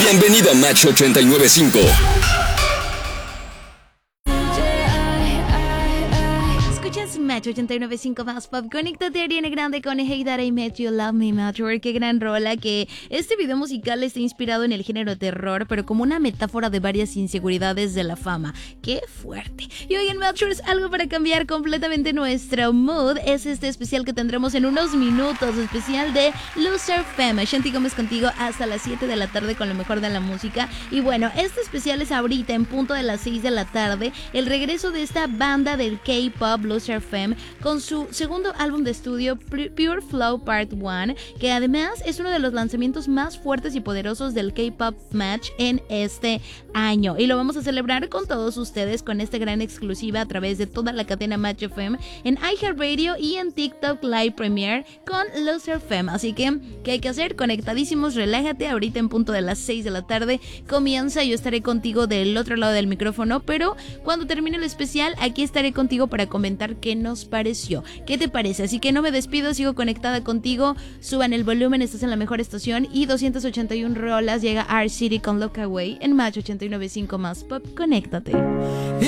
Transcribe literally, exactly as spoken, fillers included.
Bienvenido a Match ochenta y nueve punto cinco. Match ochenta y nueve punto cinco más pop. Conéctate a Ariana Grande con Hey That I Met You, Love Me Matter. Qué gran rola, que este video musical está inspirado en el género terror, pero como una metáfora de varias inseguridades de la fama. Qué fuerte. Y hoy en Matchers, algo para cambiar completamente nuestro mood es este especial que tendremos en unos minutos, especial de Loser Femme. Shanti Gómez contigo hasta las siete de la tarde con lo mejor de la música. Y bueno, este especial es ahorita en punto de las seis de la tarde, el regreso de esta banda del K-pop Loser Femme con su segundo álbum de estudio Pure Flow Part uno, que además es uno de los lanzamientos más fuertes y poderosos del K-pop Match en este año, y lo vamos a celebrar con todos ustedes con esta gran exclusiva a través de toda la cadena Match F M, en iHeartRadio y en TikTok Live Premiere con Loser Femme. Así que, ¿qué hay que hacer? Conectadísimos, relájate, ahorita en punto de las seis de la tarde comienza, yo estaré contigo del otro lado del micrófono, pero cuando termine el especial, aquí estaré contigo para comentar qué nos pareció, qué te parece. Así que no me despido, sigo conectada contigo, suban el volumen, estás en la mejor estación, y doscientas ochenta y una rolas, llega R City con Look Away en Match ochenta y nueve punto cinco más pop. Conéctate.